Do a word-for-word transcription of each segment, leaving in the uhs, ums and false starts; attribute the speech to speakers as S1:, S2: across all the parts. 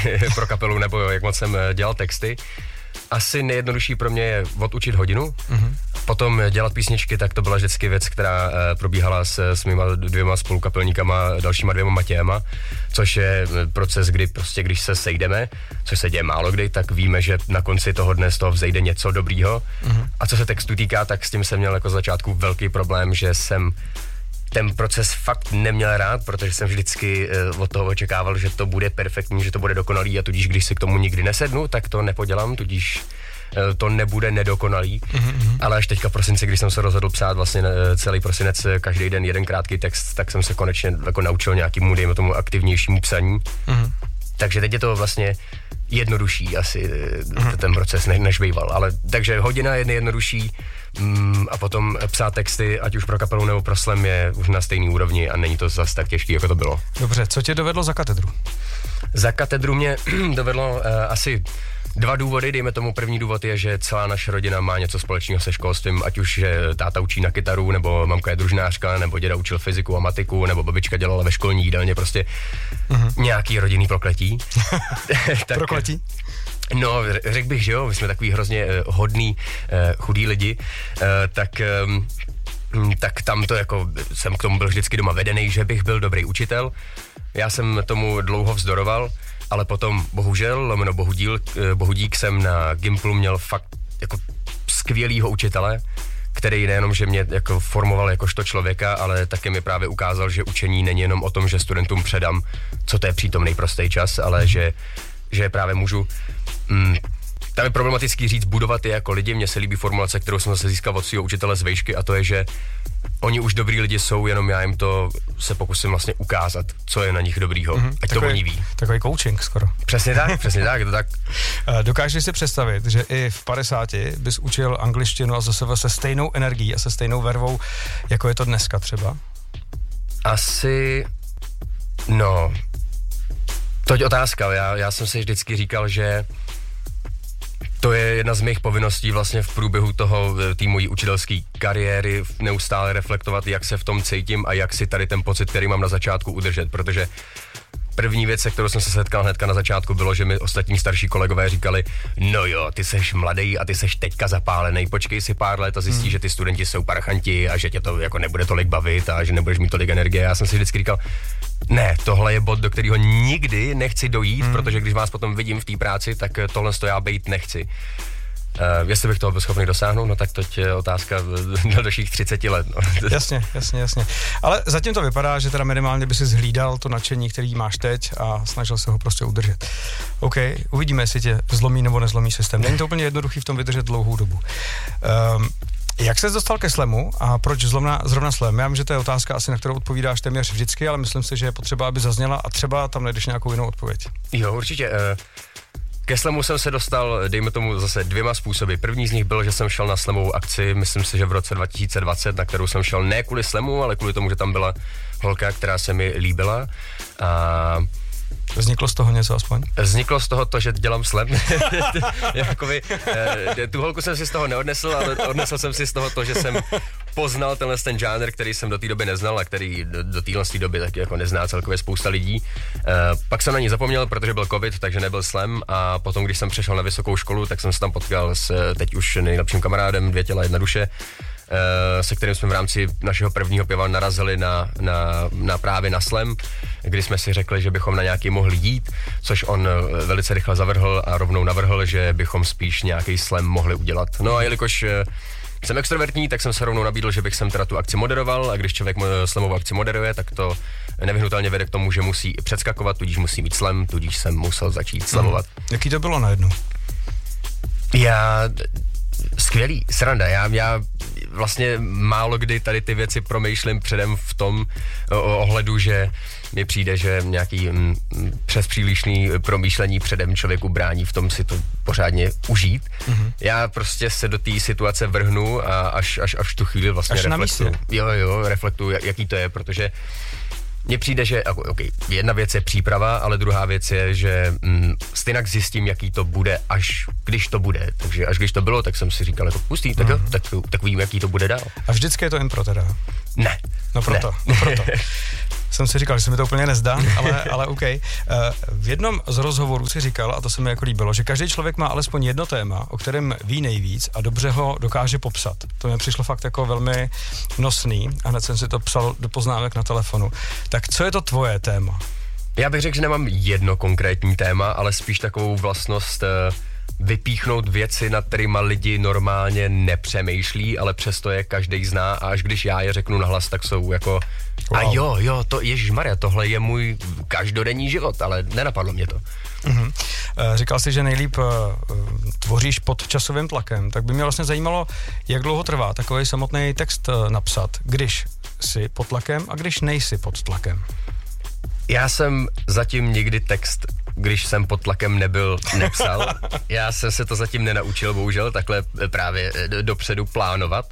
S1: pro kapelu, nebo jak moc jsem dělal texty. Asi nejjednodušší pro mě je odučit hodinu, mm-hmm. potom dělat písničky, tak to byla vždycky věc, která uh, probíhala s, s mýma dvěma spolukapelníkama, dalšíma dvěma Matějema, což je proces, kdy prostě když se sejdeme, což se děje málo kdy, tak víme, že na konci toho dne z toho vzejde něco dobrýho. Mm-hmm. A co se textu týká, tak s tím jsem měl jako z začátku velký problém, že jsem ten proces fakt neměl rád, protože jsem vždycky uh, od toho očekával, že to bude perfektní, že to bude dokonalý a tudíž, když si k tomu nikdy nesednu, tak to nepodělám, tudíž uh, to nebude nedokonalý. Mm-hmm. Ale až teďka v prosinci, když jsem se rozhodl psát vlastně celý prosinec, každý den jeden krátký text, tak jsem se konečně jako naučil nějakému, dejme tomu, aktivnějšímu psaní. Mm-hmm. Takže teď je to vlastně jednodušší asi mm-hmm. ten proces, ne, než býval. Ale takže hodina je nejjednodušší mm, a potom psát texty, ať už pro kapelu nebo pro slam, je už na stejný úrovni a není to zas tak těžký, jako to bylo.
S2: Dobře, co tě dovedlo za katedru?
S1: Za katedru mě dovedlo uh, asi dva důvody, dejme tomu. První důvod je, že celá naše rodina má něco společného se školstvím, ať už že táta učí na kytaru, nebo mamka je družnářka, nebo děda učil fyziku a matiku, nebo babička dělala ve školní jídelně, prostě uh-huh. nějaký rodinný prokletí.
S2: tak, prokletí?
S1: No, řekl bych, že jo, my jsme takový hrozně uh, hodný, uh, chudý lidi, uh, tak... Um, tak tam to jako, jsem k tomu byl vždycky doma vedený, že bych byl dobrý učitel. Já jsem tomu dlouho vzdoroval, ale potom bohužel, lomeno bohudíl, bohudík jsem na Gimplu měl fakt jako skvělýho učitele, který nejenom, že mě jako formoval jakožto člověka, ale také mi právě ukázal, že učení není jenom o tom, že studentům předám, co to je přítomný prostý čas, ale že, že právě můžu... Mm, tam je problematický říct budovat je jako lidi. Mně se líbí formulace, kterou jsem zase získal od svého učitele z vejšky, a to je, že oni už dobrý lidi jsou, jenom já jim to se pokusím vlastně ukázat, co je na nich dobrýho, mm-hmm. ať takový, to oni ví.
S2: Takový coaching skoro.
S1: Přesně tak, přesně tak, je to tak.
S2: Dokážeš si představit, že i v padesáti bys učil angličtinu a zase se stejnou energií a se stejnou vervou, jako je to dneska třeba?
S1: Asi, no, to je otázka. Já, já jsem si vždycky říkal, že to je jedna z mých povinností vlastně v průběhu toho té mojí učitelské kariéry neustále reflektovat, jak se v tom cítím a jak si tady ten pocit, který mám na začátku, udržet, protože první věc, se kterou jsem se setkal hnedka na začátku, bylo, že mi ostatní starší kolegové říkali, no jo, ty seš mladý a ty seš teďka zapálený, počkej si pár let a zjistíš, hmm. že ty studenti jsou parchanti a že tě to jako nebude tolik bavit a že nebudeš mít tolik energie. Já jsem si vždycky říkal, ne, tohle je bod, do kterého nikdy nechci dojít, hmm. protože když vás potom vidím v té práci, tak tohle to já bejt nechci. Uh, jestli bych toho byl schopný dosáhnout, no tak to je otázka dalších třiceti let. No.
S2: Jasně, jasně, jasně. Ale zatím to vypadá, že teda minimálně by si zhlídal to nadšení, který máš teď a snažil se ho prostě udržet. OK, uvidíme, jestli tě zlomí nebo nezlomí systém. Není to úplně jednoduchý v tom vydržet dlouhou dobu. Um, Jak ses dostal ke slamu a proč zrovna, zrovna slam? Já vím, že to je otázka asi, na kterou odpovídáš téměř vždycky, ale myslím si, že je potřeba, aby zazněla a třeba tam najdeš nějakou jinou odpověď.
S1: Jo, určitě. Ke slamu jsem se dostal, dejme tomu zase dvěma způsoby. První z nich byl, že jsem šel na slamovou akci, myslím si, že v roce dva tisíce dvacet, na kterou jsem šel ne kvůli slamu, ale kvůli tomu, že tam byla holka, která se mi líbila. A
S2: vzniklo z toho něco aspoň?
S1: Vzniklo z toho to, že dělám slam. Jakoby, eh, tu holku jsem si z toho neodnesl, ale odnesl jsem si z toho to, že jsem poznal tenhle ten žánr, který jsem do té doby neznal a který do, do téhle doby taky jako nezná celkově spousta lidí. Eh, pak jsem na ní zapomněl, protože byl covid, takže nebyl slam, a potom, když jsem přešel na vysokou školu, tak jsem se tam potkal s teď už nejlepším kamarádem, dvě těla, jedna duše, se kterým jsme v rámci našeho prvního piva narazili na, na, na právě na slam, kdy jsme si řekli, že bychom na nějaký mohli jít, což on velice rychle zavrhl a rovnou navrhl, že bychom spíš nějaký slam mohli udělat. No a jelikož jsem extrovertní, tak jsem se rovnou nabídl, že bych sem teda tu akci moderoval, a když člověk slamovou akci moderuje, tak to nevyhnutelně vede k tomu, že musí předskakovat, tudíž musí mít slam, tudíž jsem musel začít slamovat.
S2: Hmm. Jaký to bylo najednou?
S1: Já... Skvělý, sranda. Já, já vlastně málo kdy tady ty věci promýšlím předem v tom o, ohledu, že mi přijde, že nějaký m, přes přílišný promýšlení předem člověku brání v tom si to pořádně užít. Mm-hmm. Já prostě se do té situace vrhnu a až, až, až tu chvíli vlastně až reflektuju. Jo, jo, reflektuju, jaký to je, protože mně přijde, že okay, jedna věc je příprava, ale druhá věc je, že mm, stejnak zjistím, jaký to bude, až když to bude. Takže až když to bylo, tak jsem si říkal, jako pustý, tak, mm-hmm. tak, tak vím, jaký to bude dál.
S2: A vždycky je to impro teda?
S1: Ne.
S2: No proto,
S1: ne.
S2: no proto. jsem si říkal, že se mi to úplně nezdá, ale, ale OK. V jednom z rozhovorů si říkal, a to se mi jako líbilo, že každý člověk má alespoň jedno téma, o kterém ví nejvíc a dobře ho dokáže popsat. To mi přišlo fakt jako velmi nosný a hned jsem si to psal do poznámek na telefonu. Tak co je to tvoje téma?
S1: Já bych řekl, že nemám jedno konkrétní téma, ale spíš takovou vlastnost vypíchnout věci, nad kterýma lidi normálně nepřemýšlí, ale přesto je každý zná a až když já je řeknu nahlas, tak jsou jako wow. A jo, jo, to ježišmarja, tohle je můj každodenní život, ale nenapadlo mě to.
S2: Mm-hmm. Říkal jsi, že nejlíp uh, tvoříš pod časovým tlakem, tak by mě vlastně zajímalo, jak dlouho trvá takový samotný text uh, napsat, když jsi pod tlakem a když nejsi pod tlakem.
S1: Já jsem zatím nikdy text, když jsem pod tlakem nebyl, nepsal. Já jsem se to zatím nenaučil, bohužel, takhle právě dopředu plánovat,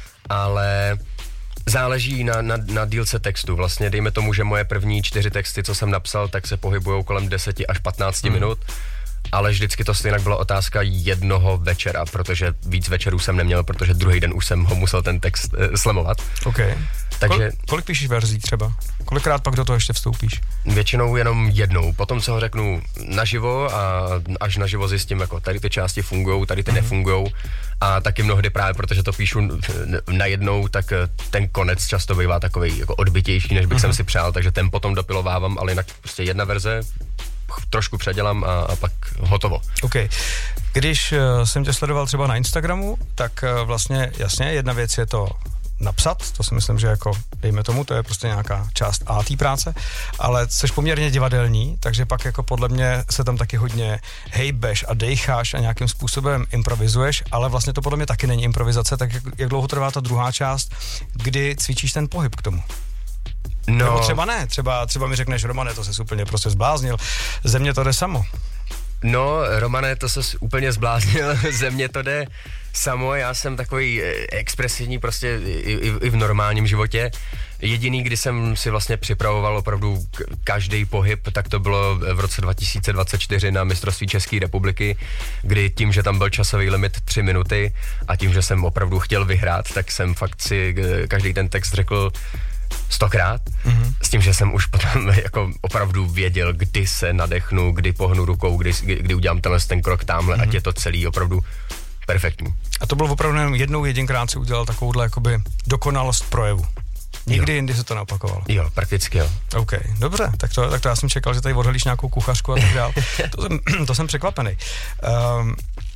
S1: ale záleží na, na, na dílce textu. Vlastně dejme tomu, že moje první čtyři texty, co jsem napsal, tak se pohybujou kolem deset až patnáct hmm. minut, ale vždycky to stejně byla otázka jednoho večera, protože víc večerů jsem neměl, protože druhý den už jsem ho musel ten text uh, slemovat.
S2: Okay.
S1: Takže
S2: Kol, kolik píšeš verzí třeba? Kolikrát pak do toho ještě vstoupíš?
S1: Většinou jenom jednou. Potom, co ho řeknu naživo a až naživo zjistím, jako tady ty části fungujou, tady ty mm. nefungujou. A taky mnohdy právě, protože to píšu najednou, tak ten konec často bývá takový jako odbytější, než bych mm. jsem si přál, takže ten potom dopilovávám, ale jinak prostě jedna verze, trošku předělám a, a pak hotovo.
S2: OK. Když uh, jsem tě sledoval třeba na Instagramu, tak uh, vlastně jasně, jedna věc je to napsat, to si myslím, že jako, dejme tomu, to je prostě nějaká část A té práce, ale jsi poměrně divadelní, takže pak jako podle mě se tam taky hodně hejbeš a dejcháš a nějakým způsobem improvizuješ, ale vlastně to podle mě taky není improvizace, tak jak, jak dlouho trvá ta druhá část, kdy cvičíš ten pohyb k tomu? No. Nebo třeba ne, třeba, třeba mi řekneš, Romane, to ses úplně prostě zbláznil, ze mě to jde samo.
S1: No, Romane, to ses úplně zbláznil, ze mě to jde samo, já jsem takový expresivní prostě i, i, i v normálním životě. Jediný, kdy jsem si vlastně připravoval opravdu každý pohyb, tak to bylo v roce dva tisíce dvacet čtyři na mistrovství České republiky, kdy tím, že tam byl časový limit tři minuty a tím, že jsem opravdu chtěl vyhrát, tak jsem fakt si každý ten text řekl stokrát, mm-hmm. s tím, že jsem už potom jako opravdu věděl, kdy se nadechnu, kdy pohnu rukou, kdy, kdy udělám tenhle ten krok tamhle, mm-hmm. ať je to celý opravdu perfektní.
S2: A to bylo opravdu jenom jednou jedinkrát si udělal takovouhle jakoby dokonalost projevu. Nikdy jo. jindy se to neopakovalo.
S1: Jo, prakticky jo.
S2: OK, dobře, tak to, tak to já jsem čekal, že tady odhalíš nějakou kuchařku a tak dál. to, jsem, to jsem překvapený. Um,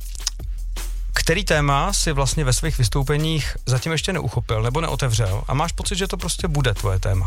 S2: Který téma si vlastně ve svých vystoupeních zatím ještě neuchopil nebo neotevřel a máš pocit, že to prostě bude tvoje téma?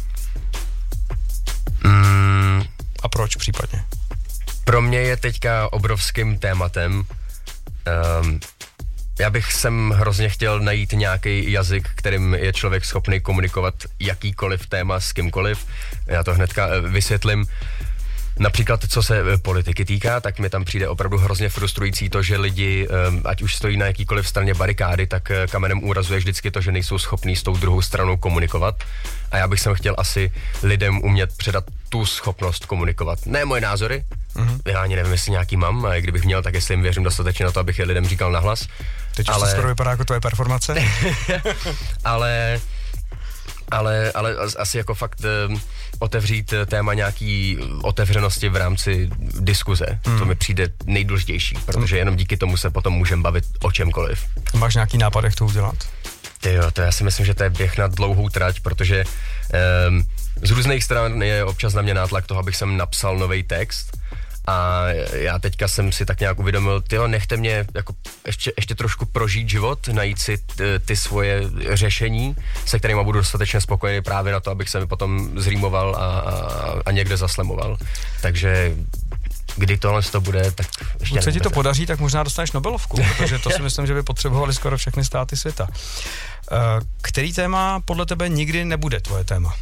S1: Mm.
S2: A proč případně?
S1: Pro mě je teďka obrovským tématem. Um, já bych sem hrozně chtěl najít nějaký jazyk, kterým je člověk schopný komunikovat jakýkoliv téma s kýmkoliv. Já to hnedka vysvětlím. Například, co se politiky týká, tak mi tam přijde opravdu hrozně frustrující to, že lidi, ať už stojí na jakýkoliv straně barikády, tak kamenem úrazuje vždycky to, že nejsou schopní s tou druhou stranou komunikovat. A já bych sem chtěl asi lidem umět předat tu schopnost komunikovat. Ne moje názory, mm-hmm. já ani nevím, jestli nějaký mám, a kdybych měl, tak jestli jim věřím dostatečně na to, abych je lidem říkal nahlas.
S2: Teď ale... to skoro vypadá jako tvoje performace.
S1: ale... Ale, ale asi jako fakt um, otevřít téma nějaký otevřenosti v rámci diskuze. Hmm. To mi přijde nejdůležitější, protože jenom díky tomu se potom můžeme bavit o čemkoliv.
S2: Máš nějaký nápad, jak to udělat?
S1: Ty jo, to já si myslím, že to je běh na dlouhou trať, protože um, z různých stran je občas na mě nátlak toho, abych sem napsal nový text. A já teďka jsem si tak nějak uvědomil, tyjo, nechte mě jako ještě, ještě trošku prožít život, najít si ty, ty svoje řešení, se kterými budu dostatečně spokojený právě na to, abych se mi potom zrýmoval a, a, a někde zaslemoval. Takže kdy tohle to bude, tak ještě
S2: Když se ti to podaří, tak možná dostaneš Nobelovku, protože to si myslím, že by potřebovali skoro všechny státy světa. Který téma podle tebe nikdy nebude tvoje téma?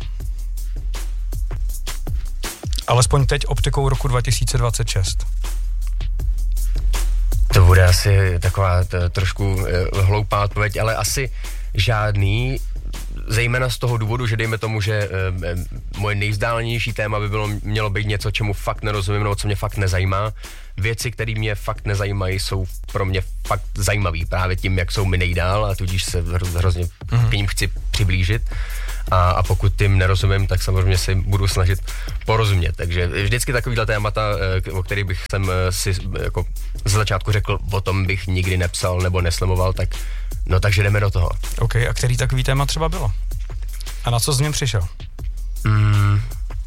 S2: Alespoň teď optikou roku dva tisíce dvacet šest.
S1: To bude asi taková t- trošku e, hloupá odpověď, ale asi žádný, zejména z toho důvodu, že dejme tomu, že e, e, moje nejvzdálenější téma by bylo, mělo být něco, čemu fakt nerozumím, nebo co mě fakt nezajímá. Věci, které mě fakt nezajímají, jsou pro mě fakt zajímavé právě tím, jak jsou mi nejdál a tudíž se hro, hrozně mm-hmm. k ním chci přiblížit. A, a pokud tím nerozumím, tak samozřejmě si budu snažit porozumět. Takže vždycky takovýhle témata, o kterých bych jsem si jako z začátku řekl, o tom bych nikdy nepsal nebo neslimoval, tak no takže jdeme do toho.
S2: OK, a který takový téma třeba bylo? A na co z něm přišel?
S1: Mm,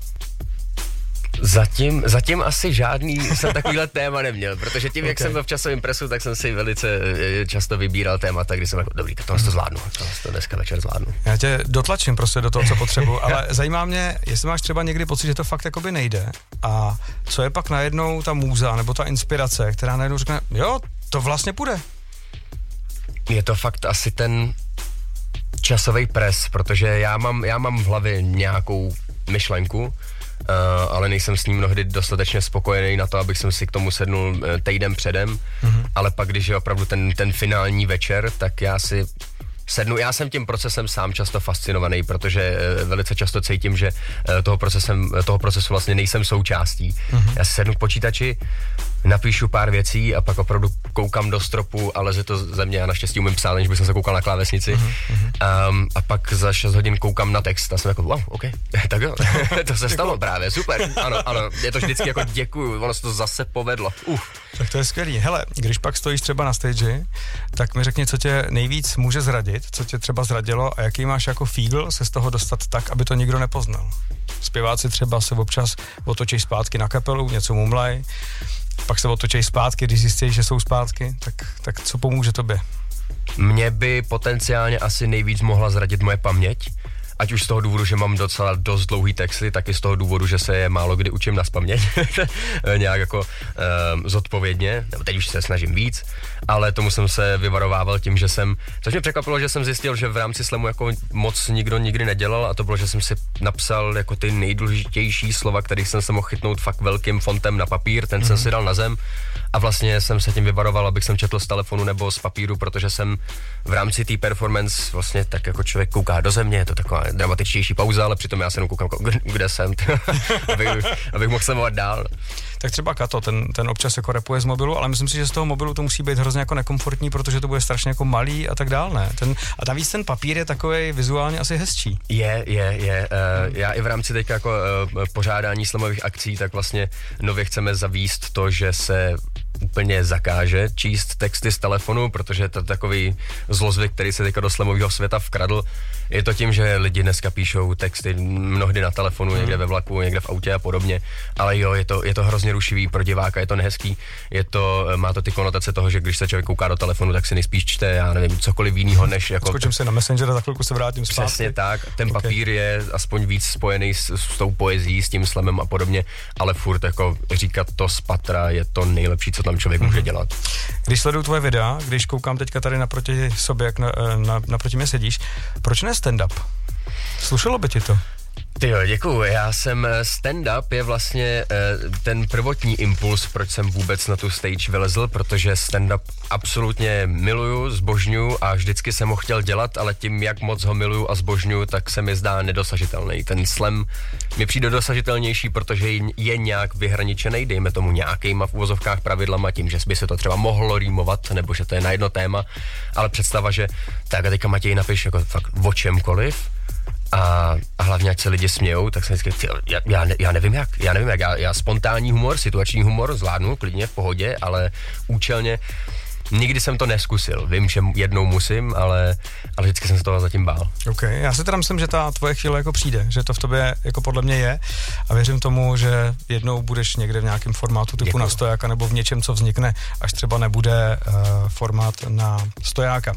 S1: zatím, zatím asi žádný jsem takovýhle téma neměl, protože tím, okay. jak jsem byl v časovém presu, tak jsem si velice často vybíral témata, kdy jsem jako, dobrý, tak tohle to zvládnu, tohle to dneska večer zvládnu.
S2: Já tě dotlačím prostě do toho, co potřebuji, ale zajímá mě, jestli máš třeba někdy pocit, že to fakt jakoby nejde a co je pak najednou ta můza nebo ta inspirace, která najednou řekne, jo, to vlastně půjde.
S1: Je to fakt asi ten časový pres, protože já mám, já mám v hlavě nějakou myšlenku, uh, ale nejsem s ním mnohdy dostatečně spokojený na to, abych jsem si k tomu sednul týden předem, mm-hmm. ale pak, když je opravdu ten, ten finální večer, tak já si sednu, já jsem tím procesem sám často fascinovaný, protože uh, velice často cítím, že uh, toho, procesem, toho procesu vlastně nejsem součástí. Mm-hmm. Já si sednu k počítači, napíšu pár věcí a pak opravdu koukám do stropu a leze to ze mě a naštěstí umím psát, než bych jsem se koukal na klávesnici. Uh-huh. Um, a pak za šest hodin koukám na text a jsem jako, wow, OK, tak jo, to se stalo právě, super. Ano, ano, je to vždycky jako děkuju, ono se to zase povedlo. Uh.
S2: Tak to je skvělý. Hele, když pak stojíš třeba na stage, tak mi řekni, co tě nejvíc může zradit, co tě třeba zradilo a jaký máš jako fígl se z toho dostat tak, aby to nikdo nepoznal. Zpěváci třeba se občas otočí zpátky na kapelu, něco mumlaj, pak se otočí zpátky, když zjistí, že jsou zpátky, tak, tak co pomůže tobě?
S1: Mě by potenciálně asi nejvíc mohla zradit moje paměť, ať už z toho důvodu, že mám docela dost dlouhý texty, tak i z toho důvodu, že se je málo kdy učím nazpaměť, nějak jako um, zodpovědně, nebo teď už se snažím víc, ale tomu jsem se vyvarovával tím, že jsem, což mě překvapilo, že jsem zjistil, že v rámci slamu jako moc nikdo nikdy nedělal a to bylo, že jsem si napsal jako ty nejdůležitější slova, kterých jsem se mohl chytnout fakt velkým fontem na papír, ten mm-hmm. jsem si dal na zem a vlastně jsem se tím vyvaroval, abych jsem četl z telefonu nebo z papíru, protože jsem v rámci té performance vlastně tak jako člověk kouká do země, je to taková dramatičtější pauza, ale přitom já se jenom koukám, kde jsem, abych, abych mohl slemovat dál.
S2: Tak třeba Kato, ten, ten občas jako rapuje z mobilu, ale myslím si, že z toho mobilu to musí být hrozně jako nekomfortní, protože to bude strašně jako malý a tak dál, ne? Ten, a navíc ten papír je takovej vizuálně asi hezčí.
S1: Je, je, je. Uh, já i v rámci teďka jako uh, pořádání slamových akcí, tak vlastně nově chceme zavíst to, že se úplně zakáže číst texty z telefonu, protože to je takový zlozvyk, který se teďka do slamového světa vkradl. Je to tím, že lidi dneska píšou texty mnohdy na telefonu, hmm. někde ve vlaku, někde v autě a podobně, ale jo, je to, je to hrozně rušivý pro diváka, je to nehezký, je to, má to ty konotace toho, že když se člověk kouká do telefonu, tak si nejspíš čte, já nevím, cokoliv jinýho, než jako...
S2: Skočím se na Messenger a za chvilku se vrátím zpátky.
S1: Přesně tak, ten okay. papír je aspoň víc spojený s, s tou poezí, s tím slamem a podobně, ale furt jako říkat to z patra je to nejlepší, co tam člověk hmm. může dělat.
S2: Když sleduju tvoje videa, když koukám teďka tady naproti sobě, jak na, na, naproti mě sedíš, proč ne stand-up? Slušelo by ti to?
S1: Tyjo, děkuju. Já jsem stand-up je vlastně uh, ten prvotní impuls, proč jsem vůbec na tu stage vylezl, protože stand-up absolutně miluju, zbožňuju a vždycky jsem ho chtěl dělat, ale tím, jak moc ho miluju a zbožňuju, tak se mi zdá nedosažitelný. Ten slam mi přijde dosažitelnější, protože je nějak vyhraničený, dejme tomu nějakýma v uvozovkách pravidlama, tím, že by se to třeba mohlo rýmovat, nebo že to je na jedno téma, ale představa, že tak a teďka Matěj napiš jako fakt o čemkoliv, A, a hlavně, ať se lidi smějou, tak jsem vždycky, já, já, ne, já nevím jak, já nevím jak, já, já spontánní humor, situační humor zvládnu klidně v pohodě, ale účelně nikdy jsem to neskusil. Vím, že jednou musím, ale, ale vždycky jsem se toho zatím bál.
S2: OK, já si teda myslím, že ta tvoje chvíle jako přijde, že to v tobě jako podle mě je a věřím tomu, že jednou budeš někde v nějakém formátu typu Děkuju. Na stojáka nebo v něčem, co vznikne, až třeba nebude uh, formát na stojáka.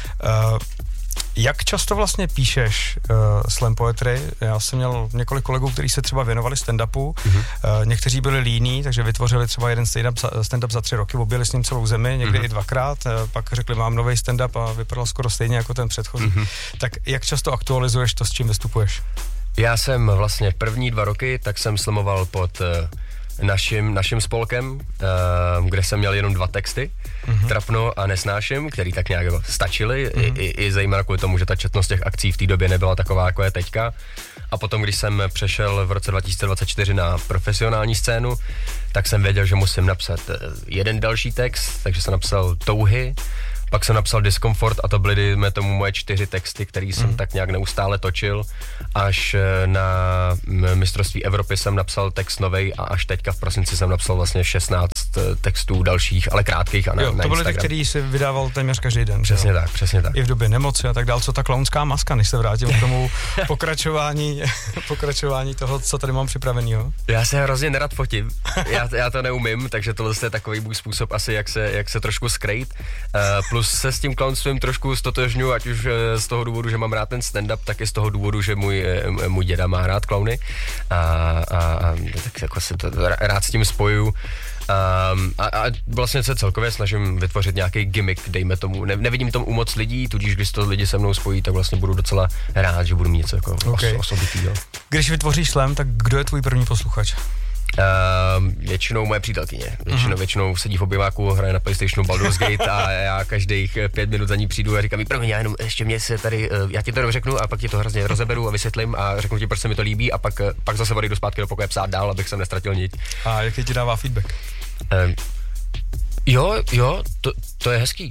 S2: Uh, Jak často vlastně píšeš uh, slam poetry? Já jsem měl několik kolegů, kteří se třeba věnovali stand-upu. Mm-hmm. Uh, někteří byli líní, takže vytvořili třeba jeden stand-up za, stand-up za tři roky, objeli s ním celou zemi, někdy mm-hmm. i dvakrát. Uh, pak řekli, mám nový stand-up a vypadal skoro stejně jako ten předchozí. Mm-hmm. Tak jak často aktualizuješ to, s čím vystupuješ?
S1: Já jsem vlastně první dva roky, tak jsem slamoval pod... Uh, Naším, naším spolkem, uh, kde jsem měl jenom dva texty, mm-hmm. Trapno a Nesnáším, který tak nějak jako stačily, mm-hmm. i, i, i zejména kvůli tomu, že ta četnost těch akcí v té době nebyla taková, jako je teďka. A potom, když jsem přešel v roce dva tisíce dvacet čtyři na profesionální scénu, tak jsem věděl, že musím napsat jeden další text, takže jsem napsal Touhy, Pak jsem napsal Diskomfort a to byly, dejme tomu, moje čtyři texty, který jsem mm. tak nějak neustále točil. Až na mistrovství Evropy jsem napsal text novej a až teďka v prosinci jsem napsal vlastně šestnáct textů dalších, ale krátkých a na,
S2: jo,
S1: na
S2: to byly
S1: Instagram.
S2: ty, který jsi vydával téměř každý den.
S1: Přesně tak, přesně tak.
S2: I v době nemoci a tak dál. Co ta klaunská maska, než se vrátím k tomu pokračování, pokračování toho, co tady mám připravenýho?
S1: Já se hrozně nerad fotím, já, já to neumím, takže tohle je takový můj způsob asi, jak se, jak se trošku skrejt. Uh, plus se s tím klaunstvím trošku stotožňuji, ať už z toho důvodu, že mám rád ten stand-up, tak i z toho důvodu, že můj, můj děda má rád klauny a, a, a tak jako se to rád s tím spojuju. Um, a, a vlastně se celkově snažím vytvořit nějaký gimmick, dejme tomu. Ne, nevidím tomu u moc lidí, tudíž když to lidi se mnou spojí, tak vlastně budu docela rád, že budu mít něco jako okay. os, osobitýho.
S2: Když vytvoříš slam, tak kdo je tvůj první posluchač?
S1: Uh, většinou moje přítelkyně. Většinou, uh-huh. většinou sedí v obýváku, hraje na PlayStationu Baldur's Gate a já každých pět minut za ní přijdu a říkám, promiň, já jenom ještě mě se tady, uh, já ti to řeknu a pak ti to hrozně rozeberu a vysvětlím a řeknu ti, proč se mi to líbí a pak, uh, pak zase odejdu zpátky do pokoje psát dál, abych se nestratil niť.
S2: A jaký ti dává feedback?
S1: Uh, jo, jo, to, to je hezký.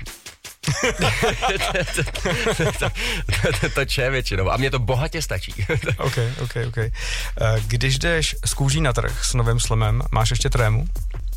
S1: to, to če většinou a mně to bohatě stačí.
S2: ok, ok, ok. Když jdeš z kůží na trh s novým slamem, máš ještě trému?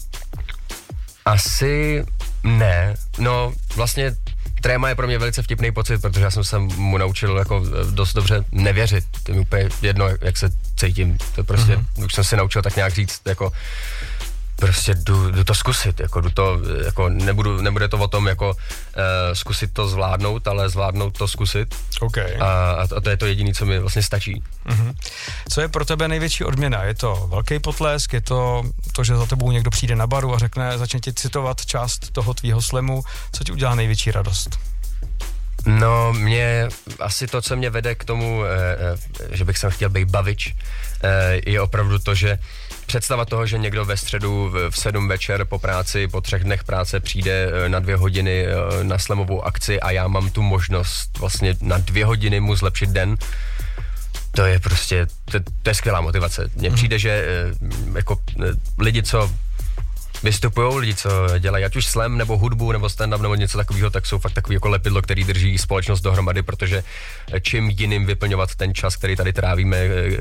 S1: Asi ne, no vlastně tréma je pro mě velice vtipný pocit, protože já jsem se mu naučil jako dost dobře nevěřit, to mi úplně jedno, jak se cítím, to prostě, mm-hmm. už jsem si naučil tak nějak říct, jako prostě jdu, jdu to zkusit, jako jdu to, jako nebudu, nebude to o tom, jako uh, zkusit to zvládnout, ale zvládnout to zkusit.
S2: Okay.
S1: A, a to je to jediné, co mi vlastně stačí.
S2: Mm-hmm. Co je pro tebe největší odměna? Je to velký potlesk, je to to, že za tebou někdo přijde na baru a řekne, začne ti citovat část toho tvýho slamu, co ti udělá největší radost?
S1: No, mě asi to, co mě vede k tomu, eh, že bych sem chtěl být bavič, eh, je opravdu to, že představa toho, že někdo ve středu v sedm večer po práci, po třech dnech práce přijde na dvě hodiny na slamovou akci a já mám tu možnost vlastně na dvě hodiny mu zlepšit den, to je prostě, to, to je skvělá motivace. Mně přijde, že jako lidi, co vystupujou, lidi, co dělají ať už slam, nebo hudbu, nebo stand-up, nebo něco takového, tak jsou fakt takový jako lepidlo, který drží společnost dohromady, protože čím jiným vyplňovat ten čas, který tady trávíme e, e,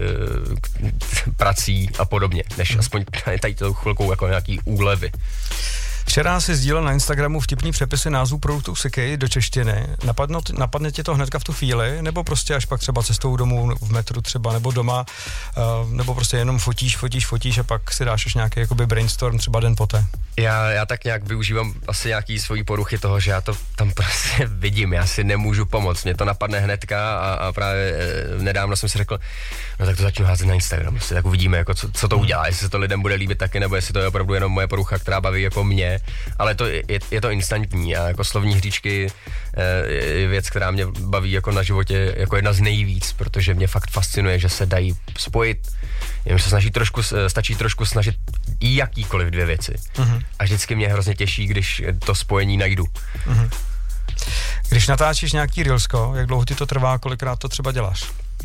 S1: prací a podobně, než hmm. aspoň tady tou chvilkou jako nějaký úlevy.
S2: Včera si sdílel na Instagramu vtipný přepisy názvů produktů Siky do češtiny. Napadne, napadne tě to hnedka v tu chvíli, nebo prostě až pak třeba cestou domů v metru třeba, nebo doma, uh, nebo prostě jenom fotíš, fotíš, fotíš a pak si dáš až nějaký jakoby brainstorm třeba den poté? Já,
S1: já tak nějak využívám asi nějaký svojí poruchy toho, že já to tam prostě vidím, já si nemůžu pomoct, mě to napadne hnedka a, a právě e, nedávno jsem si řekl, no tak to začnu házet na Instagram, tak uvidíme, jako co, co to udělá, jestli se to lidem bude líbit taky, nebo jestli to je opravdu jenom moje porucha, která baví jako mě, ale to je, je to instantní a jako slovní hříčky e, je věc, která mě baví jako na životě jako jedna z nejvíc, protože mě fakt fascinuje, že se dají spojit, jenom se snaží trošku, stačí trošku snažit jakýkoliv dvě věci. Uh-huh. A vždycky mě hrozně těší, když to spojení najdu. Uh-huh.
S2: Když natáčíš nějaký reelsko, jak dlouho ti to trvá, kolikrát to třeba děláš?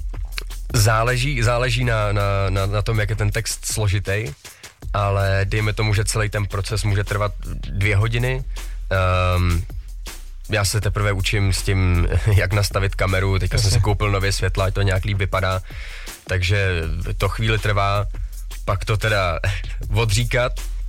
S1: Záleží, záleží na, na, na, na tom, jak je ten text složitý, ale dejme tomu, že celý ten proces může trvat dvě hodiny. Um, já se teprve učím s tím, jak nastavit kameru, teďka Jasně. jsem si koupil nově světla, ať to nějak líp vypadá, takže to chvíli trvá, pak to teda odříkat,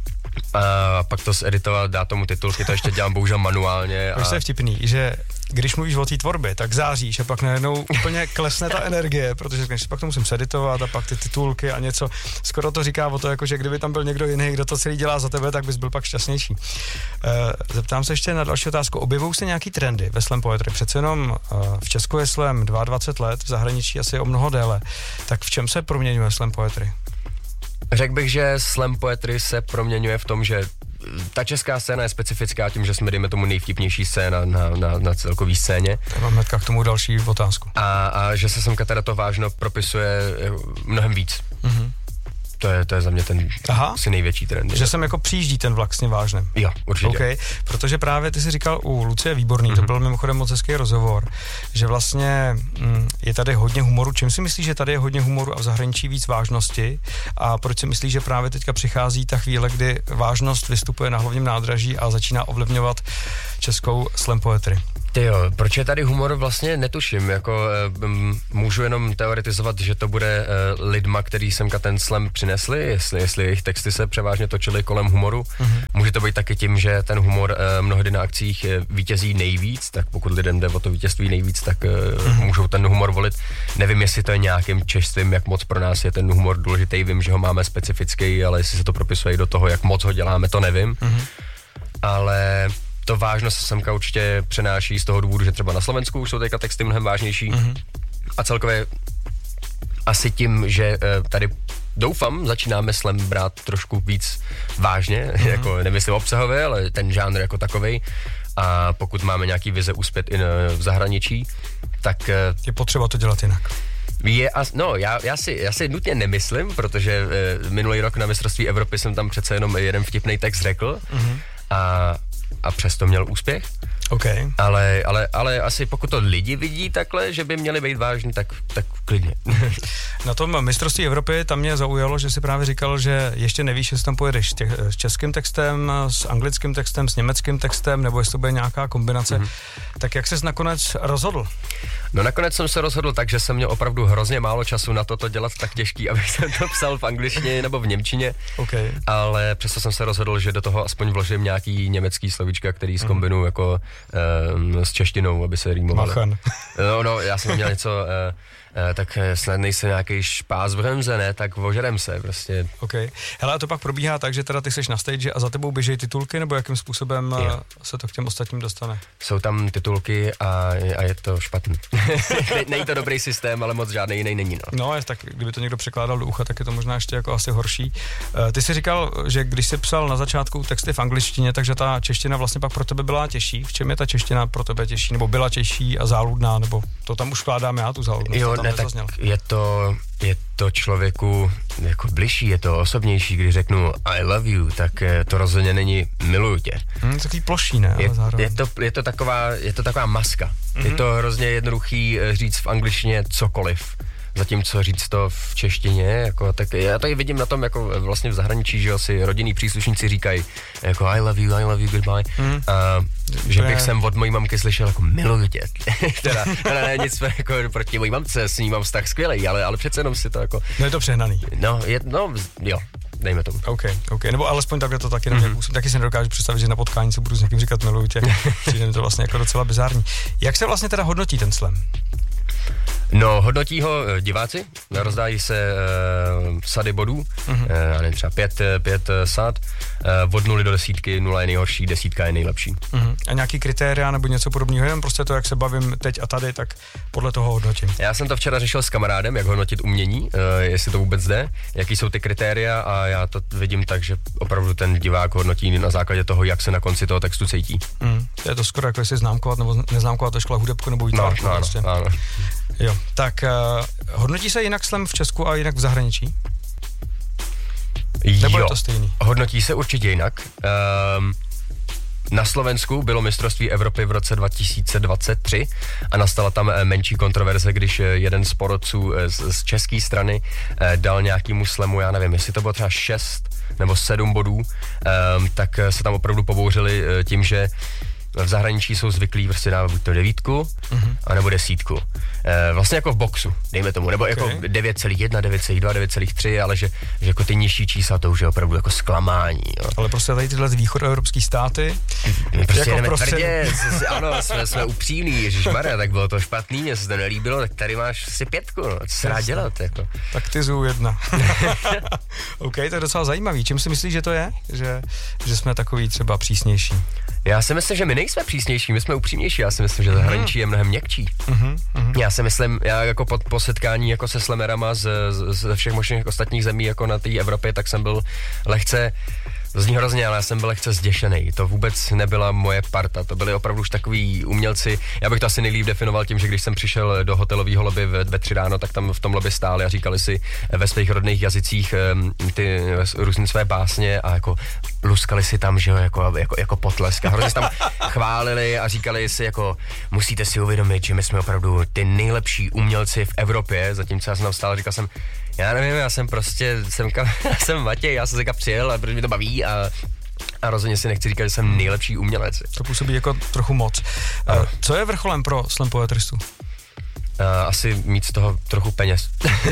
S1: a pak to zeditovat, dát tomu titulky, to ještě dělám bohužel manuálně.
S2: A... To je vtipný, že když mluvíš o té tvorbě, tak záříš a pak najednou úplně klesne ta energie, protože když pak to musím seditovat a pak ty titulky a něco. Skoro to říká o to, jako, že kdyby tam byl někdo jiný, kdo to celý dělá za tebe, tak bys byl pak šťastnější. Zeptám se ještě na další otázku. Objevují se nějaký trendy ve slam poetry? Přece jenom v Česku je slam dvacet dva let, v zahraničí asi o mnoho déle. Tak v čem se proměňuje slam poetry?
S1: Řekl bych, že slam poetry se proměňuje v tom, že ta česká scéna je specifická tím, že jsme, dejme tomu, nejvtipnější scéna na, na, na celkový scéně.
S2: Já mám hnedka k tomu další otázku.
S1: A, a že se semka teda to vážno propisuje mnohem víc. Mm-hmm. To je, to je za mě ten
S2: Aha.
S1: asi největší trend.
S2: Že sem jako přijíždí ten vlak s tím vážnem.
S1: Jo, určitě.
S2: Okay. Protože právě ty jsi říkal u Lucie Výborný, mm-hmm. to byl mimochodem moc hezký rozhovor, že vlastně mm, je tady hodně humoru. Čím si myslíš, že tady je hodně humoru a v zahraničí víc vážnosti? A proč si myslíš, že právě teďka přichází ta chvíle, kdy vážnost vystupuje na hlavním nádraží a začíná ovlivňovat českou slam poetry?
S1: Ty jo, proč je tady humor, vlastně netuším, jako um, můžu jenom teoretizovat, že to bude uh, lidma, který semka ten slam přinesli, jestli, jestli jejich texty se převážně točily kolem humoru. Mm-hmm. Může to být taky tím, že ten humor uh, mnohdy na akcích vítězí nejvíc, tak pokud lidem jde o to vítězství nejvíc, tak uh, mm-hmm. můžou ten humor volit. Nevím, jestli to je nějakým čerstvím, jak moc pro nás je ten humor důležitý, vím, že ho máme specifický, ale jestli se to propisuje do toho, jak moc ho děláme, to nevím. Mm-hmm. Ale to vážnost se semka určitě přenáší z toho důvodu, že třeba na Slovensku už jsou teďka texty mnohem vážnější. Mm-hmm. A celkově asi tím, že tady doufám, začínáme slam brát trošku víc vážně, mm-hmm. jako nemyslím obsahově, ale ten žánr jako takovej. A pokud máme nějaký vize uspět i v zahraničí, tak
S2: je potřeba to dělat jinak.
S1: Je, no, já, já, si, já si nutně nemyslím, protože e, minulý rok na mistrovství Evropy jsem tam přece jenom jeden vtipný text řekl. Mm-hmm. A a přesto měl úspěch.
S2: Okay.
S1: Ale, ale, ale asi pokud to lidi vidí takhle, že by měli být vážní, tak, tak klidně.
S2: Na tom mistrovství Evropy tam mě zaujalo, že si právě říkal, že ještě nevíš, jestli tam pojedeš s, těch, s českým textem, s anglickým textem, s německým textem, nebo jestli to bude nějaká kombinace. Mm-hmm. Tak jak ses nakonec rozhodl?
S1: No nakonec jsem se rozhodl tak, že jsem měl opravdu hrozně málo času na to, to dělat tak těžký, abych jsem to psal v angličtině nebo v němčině.
S2: Okay.
S1: Ale přesto jsem se rozhodl, že do toho aspoň vložím nějaký německý slovíčka, který zkombinuju mm-hmm. jako um, s češtinou, aby se rýmovaly.
S2: Machan.
S1: No, no, já jsem měl něco, uh, uh, tak snad nejsi nějaký špás v remze, ne, tak ožerem se prostě.
S2: OK. Hele, a to pak probíhá tak, že teda ty seš na stage a za tebou běžejí titulky, nebo jakým způsobem jo. se to k těm ostatním dostane?
S1: Jsou tam titulky a, a je to špatný. ne, není to dobrý systém, ale moc žádný jiný není, no.
S2: No, tak kdyby to někdo překládal do ucha, tak je to možná ještě jako asi horší. Uh, ty jsi říkal, že když jsi psal na začátku texty v angličtině, takže ta čeština vlastně pak pro tebe byla těžší. V čem je ta čeština pro tebe těžší, nebo byla těžší a záludná, nebo to tam už vkládám já tu záludnost?
S1: Jo, ne, tak je to, je to člověku jako bližší, je to osobnější, když řeknu I love you, tak to rozhodně není miluju tě.
S2: Hmm, takový ploší, ne?
S1: Je,
S2: ale
S1: je, to, je, to taková, je to taková maska. Mm-hmm. Je to hrozně jednoduchý říct v angličtině cokoliv. Zatímco říct to v češtině, jako, tak já to i vidím na tom, jako vlastně v zahraničí, že asi rodinní příslušníci říkají jako I love you, I love you, goodbye. Mm. A že bych sem od mojí mamky slyšel jako miluju tě. teda, teda ne nic jako proti mojí mamce, s ní mám vztah skvělej, ale, ale přece jenom si to jako...
S2: No je to přehnaný.
S1: No, je, no, jo. Dejme tomu.
S2: OK, OK, nebo alespoň takhle to taky mm-hmm. nepůsobí. Taky si nedokážu představit, že na potkání se budu s někým říkat miluju tě. Přijde mi to vlastně jako docela bizární. Jak se vlastně teda hodnotí ten slam?
S1: No, hodnotí ho diváci, rozdájí se uh, sady bodů, mm-hmm. uh, já nevím, třeba pět, pět sad, uh, od nuly do desítky, nula je nejhorší, desítka je nejlepší.
S2: Mm-hmm. A nějaký kritéria nebo něco podobného, jenom prostě to, jak se bavím teď a tady, tak podle toho hodnotím.
S1: Já jsem to včera řešil s kamarádem, jak hodnotit umění, uh, jestli to vůbec jde, jaký jsou ty kritéria a já to vidím tak, že opravdu ten divák hodnotí na základě toho, jak se na konci toho textu cítí.
S2: Mm. Je to skoro jako jestli známkovat nebo neznámkovat škola hudebku nebo výtvarku.
S1: No, no,
S2: prostě.
S1: no, ano.
S2: Jo, tak uh, hodnotí se jinak slam v Česku a jinak v zahraničí? Nebo
S1: jo,
S2: je to stejný?
S1: Hodnotí se určitě jinak. Um, na Slovensku bylo mistrovství Evropy v roce dva tisíce dvacet tři a nastala tam menší kontroverze, když jeden z porodců z, z české strany dal nějakýmu slamu, já nevím, jestli to bylo třeba šest nebo sedm bodů, um, tak se tam opravdu pobouřili tím, že v zahraničí jsou zvyklí prostě dávat buď to devítku, mm-hmm. anebo desítku. E, vlastně jako v boxu, dejme tomu, nebo okay. jako devět celá jedna, devět celá dva, devět celá tři, ale že, že jako ty nižší čísla to už je opravdu jako zklamání. Jo.
S2: Ale prostě tady tyhle východoevropský státy,
S1: my prostě
S2: jako
S1: jdeme
S2: prostě...
S1: tvrdě, ano, jsme, jsme upřímní, ježišmarja, tak bylo to špatný, mně se to nelíbilo, tak tady máš si pětku, no, co se dá dělat, jako.
S2: Tak ty zů jedna. OK, to je docela zajímavý. Čím si myslíš, že to je? Že, že jsme takový třeba přísnější?
S1: Já si myslím, že my nejsme přísnější, my jsme upřímnější, já si myslím, že zahraničí je mnohem měkčí. Uh-huh, uh-huh. Já si myslím, já jako po, po setkání jako se slamerama z, z, ze všech možných ostatních zemí jako na té Evropě, tak jsem byl lehce Zní hrozně, ale já jsem byl lehce zděšený. To vůbec nebyla moje parta, to byli opravdu už takový umělci. Já bych to asi nejlíp definoval tím, že když jsem přišel do hotelového lobby ve, ve tři ráno, tak tam v tom lobby stáli a říkali si ve svých rodných jazycích ty různé své básně a jako luskali si tam, že jo, jako, jako, jako potlesk. A hrozně si tam chválili a říkali si jako, musíte si uvědomit, že my jsme opravdu ty nejlepší umělci v Evropě, zatímco já jsem tam stál a říkal jsem, já nevím, já jsem prostě, jsem, já jsem Matěj, já jsem se přijel a protože mi to baví a a rozhodně si nechci říkat, že jsem nejlepší umělec.
S2: To působí jako trochu moc. Uh, co je vrcholem pro slam poetristu?
S1: Uh, asi mít z toho trochu peněz.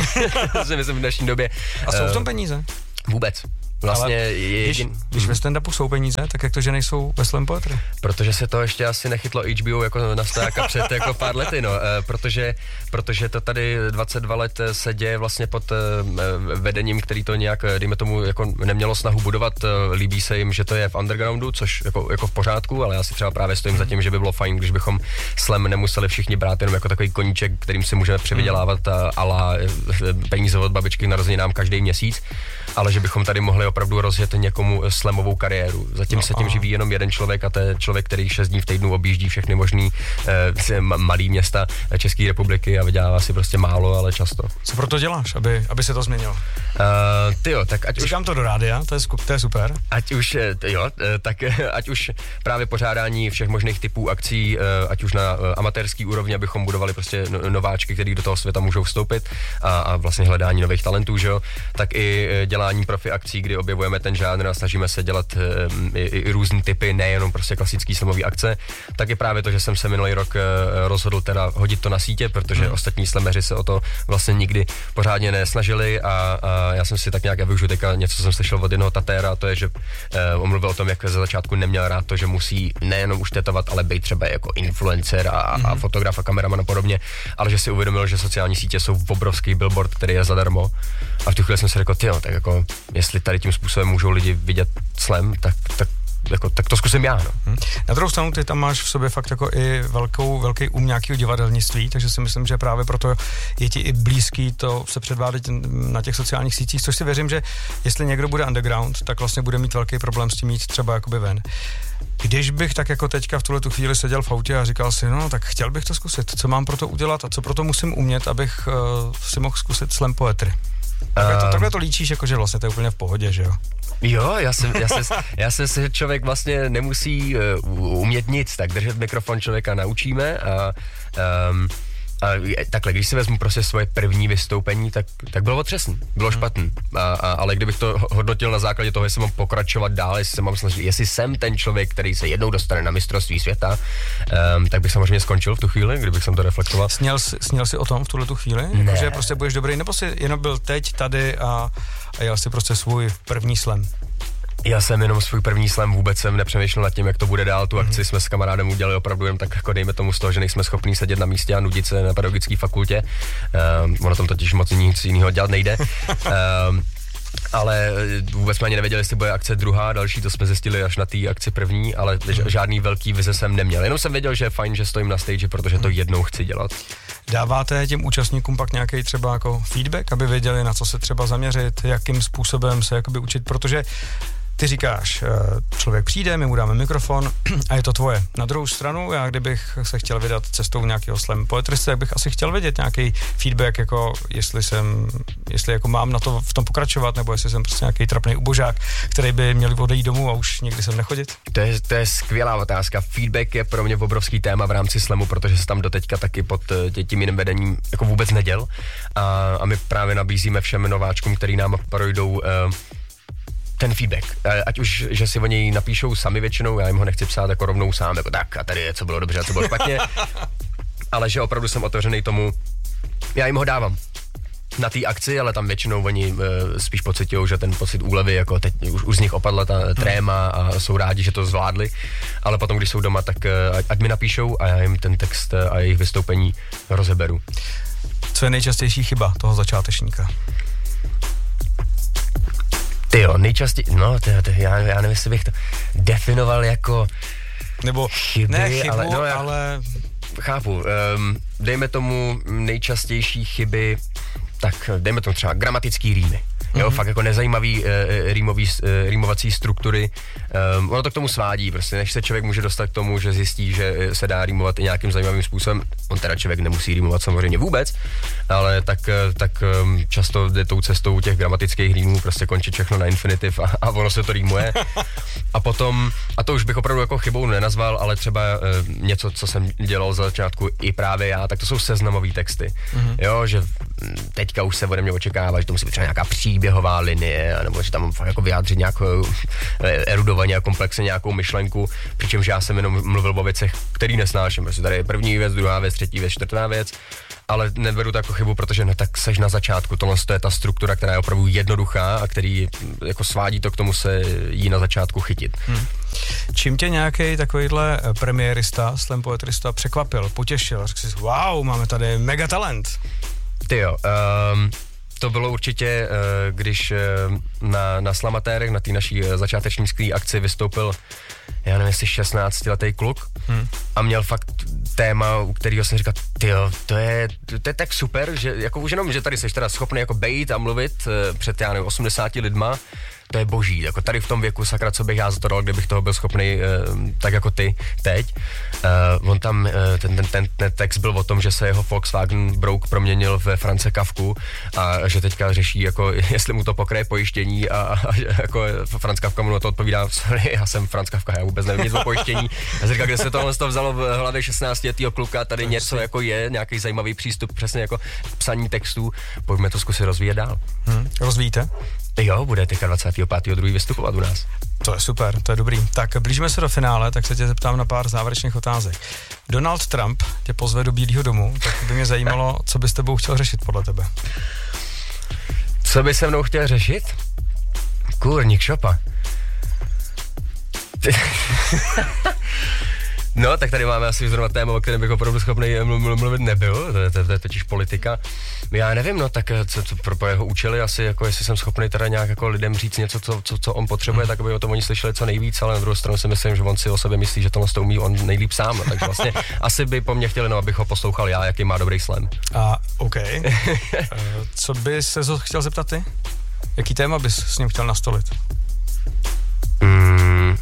S1: To si myslím v dnešní době.
S2: A jsou v tom peníze?
S1: Vůbec. Vlastně je
S2: když,
S1: jedin...
S2: když ve stand-upu jsou peníze, tak jak to, že nejsou ve slam poetry?
S1: Protože se to ještě asi nechytlo H B O jako na stojáka před jako pár lety, no, e, protože, protože to tady dvacet dva let se děje vlastně pod e, vedením, který to nějak, dejme tomu, jako nemělo snahu budovat, e, líbí se jim, že to je v undergroundu, což jako, jako v pořádku, ale já si třeba právě stojím za tím, že by bylo fajn, když bychom slam nemuseli všichni brát jenom jako takový koníček, kterým si můžeme přivydělávat a, a la peníze od babičky narozeninám každý měsíc, ale že bychom tady mohli opravdu rozjet někomu slamovou kariéru. Zatím no, se tím aha. živí jenom jeden člověk a to je člověk, který šest dní v týdnu objíždí všechny možný eh, malý města České republiky a vydělává si prostě málo, ale často.
S2: Co proto děláš, aby, aby se to změnilo?
S1: Uh, tyjo, tak ať
S2: Říkám
S1: už...
S2: to do rádia, to je, skup, to je super.
S1: Ať už, jo, tak ať už právě pořádání všech možných typů akcí, ať už na amatérský úrovni, abychom budovali prostě nováčky, který do toho světa můžou vstoupit a, a vlastně hledání nových talentů, že jo, tak i dělání profi akcí, kdy objevujeme ten žánr a snažíme se dělat i, i různý typy, nejenom prostě klasický slamový akce, tak je právě to, že jsem se minulý rok rozhodl teda hodit to na sítě, protože hmm. ostatní slameři se o to vlastně nikdy pořádně nesnažili a, a já jsem si tak nějak, já využiju teďka něco, co jsem slyšel od jednoho tatéra, to je, že eh, on mluvil o tom, jak ze začátku neměl rád to, že musí nejenom už tetovat, ale být třeba jako influencer a, mm-hmm. a fotograf a kameraman a podobně, ale že si uvědomil, že sociální sítě jsou obrovský billboard, který je zadarmo. A v tu chvíli jsem si řekl, tyjo, tak jako, jestli tady tím způsobem můžou lidi vidět slam, tak, tak Jako, tak to zkusím já, no.
S2: Hmm. Na druhou stranu ty tam máš v sobě fakt jako i velkou, velký um nějakého divadelnictví, takže si myslím, že právě proto je ti i blízký to se předvádět na těch sociálních sítích, což si věřím, že jestli někdo bude underground, tak vlastně bude mít velký problém s tím jít třeba jakoby ven. Když bych tak jako teďka v tuhle tu chvíli seděl v autě a říkal si, no tak chtěl bych to zkusit, co mám pro to udělat a co pro to musím umět, abych uh, si mohl zkusit slam poetry. Takhle to, takhle to líčíš, jako že vlastně to je úplně v pohodě, že jo?
S1: Jo, já jsem, já jsem, já jsem si, že člověk vlastně nemusí uh, umět nic, tak držet mikrofon člověka naučíme a, um, a takhle, když si vezmu prostě svoje první vystoupení, tak, tak bylo otřesný, bylo hmm. špatný, a, a, ale kdybych to hodnotil na základě toho, jestli mám pokračovat dál, jestli se mám snažit, jestli jsem ten člověk, který se jednou dostane na mistrovství světa, um, tak bych samozřejmě skončil v tu chvíli, kdybych jsem to reflektoval.
S2: Sněl jsi, sněl jsi o tom v tuhle tu chvíli? Jako, že prostě budeš dobrý, nebo jsi jenom byl teď tady a, a jel jsi prostě svůj první slam?
S1: Já jsem jenom svůj první slam, vůbec jsem nepřemýšlel nad tím, jak to bude dál. Tu akci mm-hmm. jsme s kamarádem udělali opravdu jen tak, jako dejme tomu z toho, že nejsme schopní sedět na místě a nudit se na pedagogické fakultě. Um, ono tam totiž moc nic jiného dělat nejde. Um, ale vůbec jsme ani nevěděli, jestli bude akce druhá, další, to jsme zjistili až na té akci první, ale žádný velký vize jsem neměl. Jenom jsem věděl, že je fajn, že stojím na stage, protože to jednou chci dělat.
S2: Dáváte těm účastníkům pak nějaký třeba jako feedback, aby věděli, na co se třeba zaměřit, jakým způsobem se jakoby učit, protože ty říkáš, člověk přijde, my mu dáme mikrofon a je to tvoje. Na druhou stranu, já kdybych se chtěl vydat cestou nějakého slam poetristy, tak bych asi chtěl vědět nějaký feedback, jako jestli jsem, jestli jako mám na to v tom pokračovat, nebo jestli jsem prostě nějaký trapný ubožák, který by měl odejít domů a už nikdy sem nechodit.
S1: To je, to je skvělá otázka. Feedback je pro mě obrovský téma v rámci slamu, protože se tam doteďka taky pod tím jiným vedením jako vůbec neděl. A, a my právě nabízíme všem nováčkům, který nám projdou uh, ten feedback, ať už, že si o něj napíšou sami většinou, já jim ho nechci psát jako rovnou sám, jako tak a tady je, co bylo dobře a co bylo špatně, ale že opravdu jsem otevřený tomu, já jim ho dávám na té akci, ale tam většinou oni uh, spíš pocitujou, že ten pocit úlevy, jako teď už, už z nich opadla ta tréma a jsou rádi, že to zvládli, ale potom, když jsou doma, tak uh, ať, ať mi napíšou a já jim ten text uh, a jejich vystoupení rozeberu.
S2: Co je nejčastější chyba toho začátečníka?
S1: Ty jo, nejčastěji, no, tyjo, tyjo, já, já nevím, jestli bych to definoval jako
S2: nebo
S1: chyby,
S2: ne chybu,
S1: ale, no, já
S2: ale...
S1: chápu, um, dejme tomu nejčastější chyby, tak dejme tomu třeba gramatický rýmy. Jo, mm-hmm. fakt jako nezajímavý uh, rýmový, uh, rýmovací struktury. Um, ono to k tomu svádí, prostě než se člověk může dostat k tomu, že zjistí, že se dá rýmovat i nějakým zajímavým způsobem. On teda člověk nemusí rýmovat samozřejmě vůbec, ale tak, tak um, často jde tou cestou těch gramatických rýmů, prostě končit všechno na infinitiv a, a ono se to rýmuje. A potom, a to už bych opravdu jako chybou nenazval, ale třeba uh, něco, co jsem dělal za začátku i právě já, tak to jsou seznamový texty. Mm-hmm. Jo, že teďka už se ode mě očekává, že to musí být třeba nějaká příběhová linie, nebo že tam fakt jako vyjádřit nějakou erudovaně a komplexně nějakou myšlenku, přičemž já jsem jenom mluvil o věcech, který nesnáším. Prostě tady je první věc, druhá věc, třetí věc, čtvrtá věc, ale neberu to jako chybu, protože no tak seš na začátku, tohle je ta struktura, která je opravdu jednoduchá a který jako svádí to k tomu se jí na začátku chytit. Hmm.
S2: Čím tě nějaký takovýhle premiérista, slam poetrista překvapil, potěšil, řekl jsi, wow, máme tady mega talent.
S1: Ty jo, um, to bylo určitě, uh, když uh, na, na slamatérech, na té naší uh, začáteční skvělé akci vystoupil, já nevím, jestli šestnáctiletý kluk hmm. a měl fakt téma, u kterého jsem říkal, tyjo, to je, to je tak super, že jako už jenom, že tady jsi teda schopný jako bejt a mluvit uh, před, já nevím, osmdesáti lidma, to je boží, jako tady v tom věku, sakra, co bych já za to dal, kdybych toho byl schopný, uh, tak jako ty teď. Uh, on tam, uh, ten, ten, ten, ten text byl o tom, že se jeho Volkswagen Brouk proměnil ve Franze Kafku a že teďka řeší, jako, jestli mu to pokryje pojištění a, a jako Franz Kafka mu na to odpovídá, sorry, já jsem Franz Kafka, já vůbec nevím nic o pojištění. Já si říkal, kde se tohle to vzalo v hlavě šestnáctiletého kluka, tady něco jako je, nějaký zajímavý přístup, přesně jako psaní textů, pojďme to zkusit rozvíjet dál.
S2: Hmm. Rozvíjíte?
S1: Jo, bude teďka dvacátého pátého druhého vystupovat u nás.
S2: To je super, to je dobrý. Tak blížíme se do finále, tak se tě zeptám na pár závěrečných otázek. Donald Trump tě pozve do Bílého domu, tak by mě zajímalo, co by s tebou chtěl řešit podle tebe.
S1: Co by se mnou chtěl řešit? Kurník šopa. No, tak tady máme asi zrovna téma, o kterém bych opravdu schopný mluvit nebyl, to je, to, je, to je totiž politika. Já nevím, no, tak co, co pro jeho účely asi, jako jestli jsem schopný teda nějak jako lidem říct něco, co, co, co on potřebuje, tak aby o tom oni slyšeli co nejvíc, ale na druhou stranu si myslím, že on si o sobě myslí, že tohle to umí on nejlíp sám, no, takže vlastně asi by po mně chtěli, no, abych ho poslouchal já, jaký má dobrý slam.
S2: A, OK. Co bys se chtěl zeptat ty? Jaký téma bys s ním chtěl nastolit?
S1: Mm.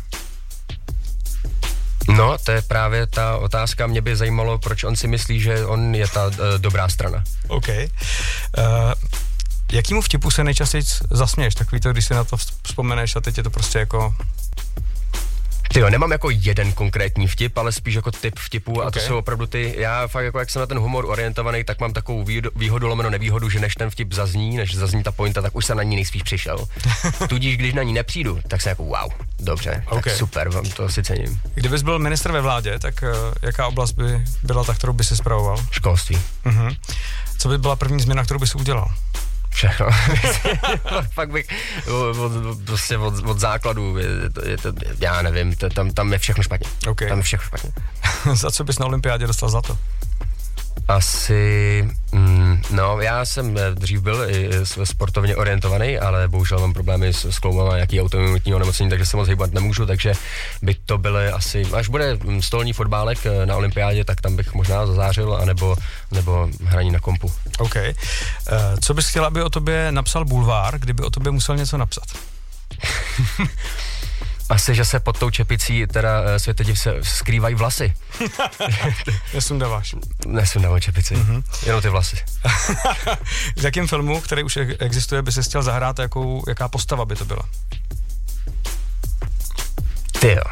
S1: No, to je právě ta otázka, mě by zajímalo, proč on si myslí, že on je ta uh, dobrá strana.
S2: OK. Uh, jakýmu vtipu se nejčastěji zasměješ? Takový to, když si na to vzpomeneš a teď je to prostě jako...
S1: Tyjo, nemám jako jeden konkrétní vtip, ale spíš jako typ vtipů okay. A to jsou opravdu ty, já fakt jako jak jsem na ten humor orientovaný, tak mám takovou výhodu, výhodu lomeno nevýhodu, že než ten vtip zazní, než zazní ta pointa, tak už jsem na ní nejspíš přišel. Tudíž, když na ní nepřijdu, tak jsem jako wow, dobře, okay. Tak super, vám to si cením.
S2: Kdybys byl ministr ve vládě, tak uh, jaká oblast by byla ta, kterou by si spravoval?
S1: Školství.
S2: Uh-huh. Co by byla první změna, kterou bys udělal?
S1: Všechno. Fakt bych od, prostě od, od základu, je to, je to, já nevím, to, tam, tam je všechno špatně. Okay. Tam je všechno špatně.
S2: Za co bys na olympiádě dostal zlato?
S1: Asi, mm, no já jsem dřív byl i sportovně orientovaný, ale bohužel mám problémy s, s kloubama, nějaký autoimunitní onemocnění, takže se moc hýbat nemůžu, takže by to byly asi, až bude stolní fotbálek na olympiádě, tak tam bych možná zazářil, anebo, nebo hraní na kompu.
S2: OK. Uh, co bys chtěl, aby o tobě napsal bulvár, kdyby o tobě musel něco napsat?
S1: Asi, že se pod tou čepicí teda uh, světediv se skrývají vlasy.
S2: Nesundáváš.
S1: Nesundávám čepici, mm-hmm. Jenom ty vlasy.
S2: V jakém filmu, který už existuje, by se chtěl zahrát, jakou, jaká postava by to byla?
S1: Ty jo.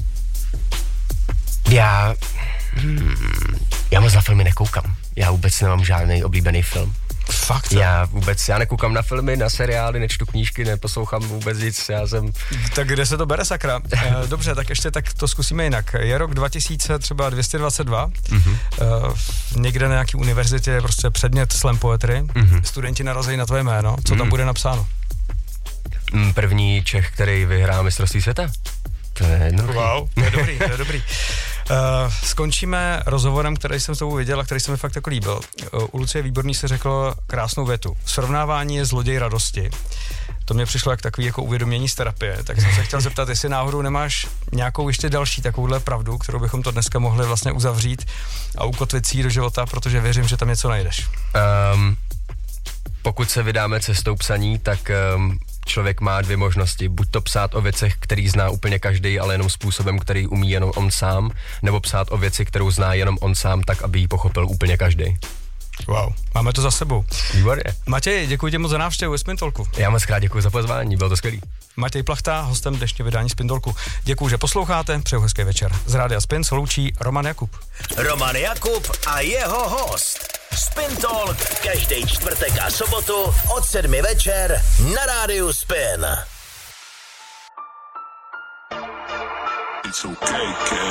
S1: Já... Hmm, já moc na filmy nekoukám. Já vůbec nemám žádný oblíbený film.
S2: Fakt?
S1: Já vůbec, já nekoukám na filmy, na seriály, nečtu knížky, neposlouchám vůbec nic, já jsem...
S2: Tak kde se to bere, sakra? Dobře, tak ještě tak to zkusíme jinak. Je rok dva tisíce třeba dvě stě dvacet dva, mm-hmm. někde na nějaký univerzitě je prostě předmět slam poetry, mm-hmm. Studenti narazí na tvoje jméno, co tam mm. bude napsáno?
S1: První Čech, který vyhrál mistrovství světa. To je jednoduchý.
S2: Wow, to je dobrý, to je dobrý. Uh, skončíme rozhovorem, který jsem s tebou viděl a který se mi fakt jako líbil. Uh, u Lucie Výborný se řekl krásnou větu. Srovnávání je zloděj radosti. To mě přišlo jak takový jako uvědomění z terapie, tak jsem se chtěl zeptat, jestli náhodou nemáš nějakou ještě další takovouhle pravdu, kterou bychom to dneska mohli vlastně uzavřít a ukotvit si do života, protože věřím, že tam něco najdeš.
S1: Um, pokud se vydáme cestou psaní, tak um, člověk má dvě možnosti. Buď to psát o věcech, který zná úplně každý, ale jenom způsobem, který umí jenom on sám, nebo psát o věci, kterou zná jenom on sám, tak, aby ji pochopil úplně každý.
S2: Wow, máme to za sebou.
S1: Výborně.
S2: Matěj, děkuji ti moc za návštěvu ve Spin Talku.
S1: Já moc krát děkuji za pozvání, bylo to skvělý.
S2: Matěj Plachta, hostem dnešního vydání Spin Talku. Děkuji, že posloucháte, přeju hezký večer. Z Rádia Spin se loučí Roman Jakub.
S3: Roman Jakub a jeho host. Spin Talk každý čtvrtek a sobotu od sedmi večer na Rádiu Spin. It's okay,